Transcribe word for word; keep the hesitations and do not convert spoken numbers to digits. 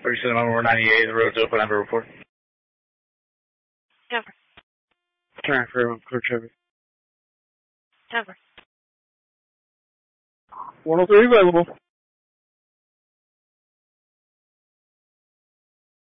thirty-seven over ninety-eight, the road's open, I have a report. Denver. Turn for everyone, clear traffic. Denver. one oh three available.